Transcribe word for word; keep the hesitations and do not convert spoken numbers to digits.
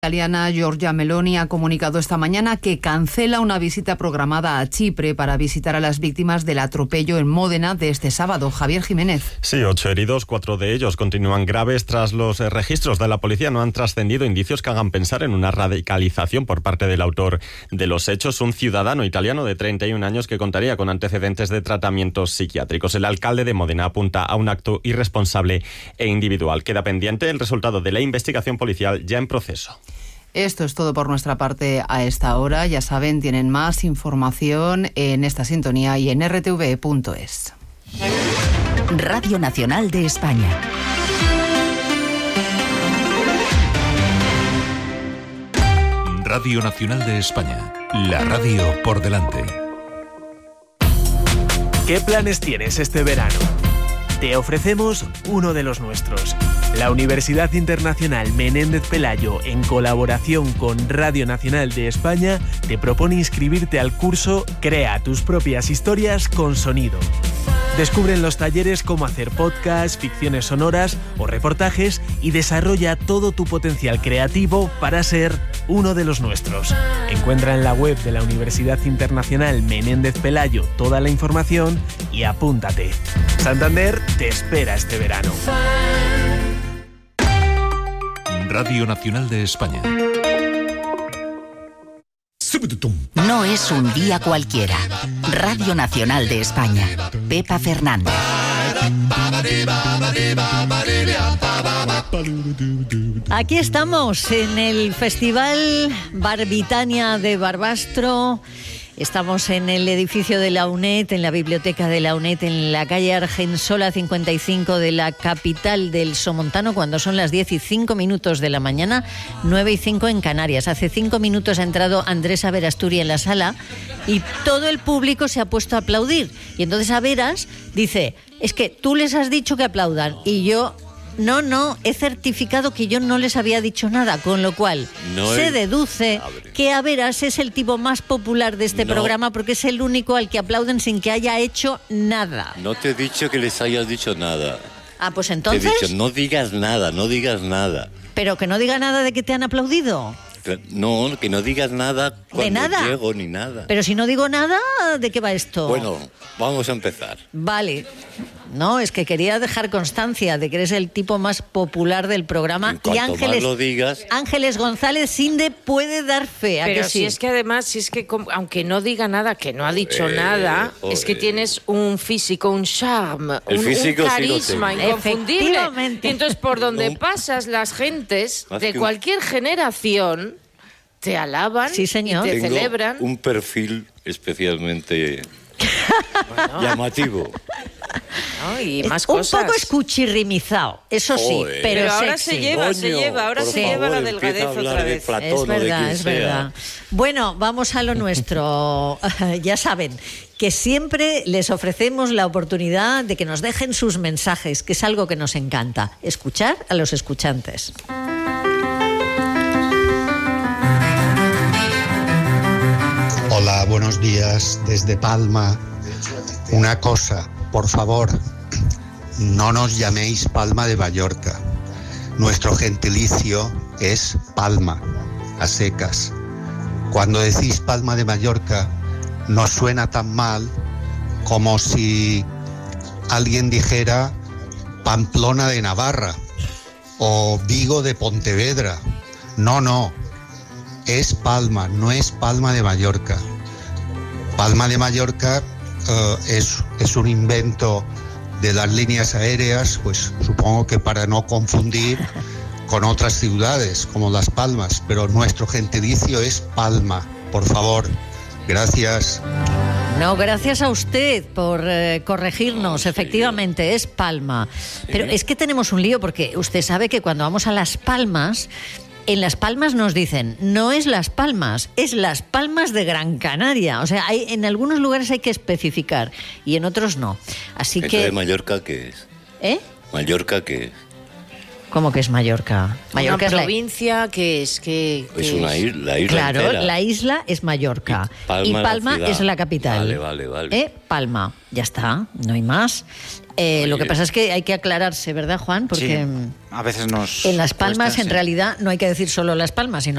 italiana Giorgia Meloni ha comunicado esta mañana que cancela una visita programada a Chipre para visitar a las víctimas del atropello en Módena de este sábado. Javier Jiménez. Sí, ocho heridos, cuatro de ellos continúan graves. Tras los registros de la policía no han trascendido indicios que hagan pensar en una radicalización por parte del autor de los hechos, un ciudadano italiano de treinta y un años que contaría con antecedentes de tratamientos psiquiátricos. El alcalde de Módena apunta a un acto irresponsable e individual. Queda pendiente el resultado de la investigación policial ya en proceso. Esto es todo por nuestra parte a esta hora. Ya saben, tienen más información en esta sintonía y en r t v punto es. Radio Nacional de España. Radio Nacional de España. La radio por delante. ¿Qué planes tienes este verano? Te ofrecemos uno de los nuestros. La Universidad Internacional Menéndez Pelayo, en colaboración con Radio Nacional de España, te propone inscribirte al curso Crea tus propias historias con sonido. Descubre en los talleres cómo hacer podcasts, ficciones sonoras o reportajes y desarrolla todo tu potencial creativo para ser uno de los nuestros. Encuentra en la web de la Universidad Internacional Menéndez Pelayo toda la información y apúntate. Santander te espera este verano. Radio Nacional de España. No es un día cualquiera. Radio Nacional de España. Pepa Fernández. Aquí estamos en el Festival Barbitania de Barbastro. Estamos en el edificio de la UNED, en la biblioteca de la UNED, en la calle Argensola cincuenta y cinco de la capital del Somontano, cuando son las diez y cinco minutos de la mañana, nueve y cinco en Canarias. Hace cinco minutos ha entrado Andrés Averasturi en la sala y todo el público se ha puesto a aplaudir. Y entonces Averas dice, es que tú les has dicho que aplaudan y yo... No, no, he certificado que yo no les había dicho nada, con lo cual no se es... deduce Abre. que Averas es el tipo más popular de este no. programa porque es el único al que aplauden sin que haya hecho nada. No te he dicho que les hayas dicho nada. Ah, pues entonces... Te he dicho, no digas nada, no digas nada. Pero que no diga nada de que te han aplaudido. No, que no digas nada cuando ¿De nada? llego ni nada. Pero si no digo nada, ¿de qué va esto? Bueno, vamos a empezar. Vale. No, es que quería dejar constancia de que eres el tipo más popular del programa. Y Ángeles, más lo digas... Ángeles González Sinde puede dar fe. ¿A Pero que si sí? es que además, si es que aunque no diga nada, que no ha dicho eh, nada, joder. es que tienes un físico, un charme, El un, físico un sí lo carisma tengo. inconfundible. Efectivamente. Y entonces por donde No. pasas, las gentes Más de que un- cualquier generación te alaban Sí, señor. y te Tengo celebran. un perfil especialmente Bueno, llamativo. ¿no? Y Es más un cosas. poco escuchirrimizado, eso sí, Joder. pero, Pero ahora sexy. se lleva, se Coño, lleva, ahora por se lleva favor, la empieza delgadez a hablar otra de vez. Platón Es o de verdad, quien es sea. verdad. Bueno, vamos a lo nuestro. Ya saben que siempre les ofrecemos la oportunidad de que nos dejen sus mensajes, que es algo que nos encanta. Escuchar a los escuchantes. Hola, buenos días desde Palma. Una cosa, por favor, no nos llaméis Palma de Mallorca. Nuestro gentilicio es Palma, a secas. Cuando decís Palma de Mallorca, no suena tan mal como si alguien dijera Pamplona de Navarra o Vigo de Pontevedra. No, no, es Palma, no es Palma de Mallorca. Palma de Mallorca uh, es, es un invento de las líneas aéreas, pues supongo que para no confundir con otras ciudades como Las Palmas, pero nuestro gentilicio es Palma, por favor. Gracias. No, gracias a usted por eh, corregirnos. Efectivamente, es Palma. Pero es que tenemos un lío porque usted sabe que cuando vamos a Las Palmas, en Las Palmas nos dicen, no es Las Palmas, es Las Palmas de Gran Canaria. O sea, hay, en algunos lugares hay que especificar y en otros no. Así ¿Entonces que... Mallorca qué es? ¿Eh? ¿Mallorca qué es? ¿Cómo que es Mallorca? Mallorca una es provincia la... que es que, que es una isla, la isla Claro, entera. la isla es Mallorca y Palma, y Palma la es la capital. Vale, vale, vale. ¿Eh? Palma, ya está, no hay más. Eh, lo que pasa es que hay que aclararse, ¿verdad, Juan? Porque sí, a veces nos en Las Palmas cuesta, en sí. realidad no hay que decir solo Las Palmas, sino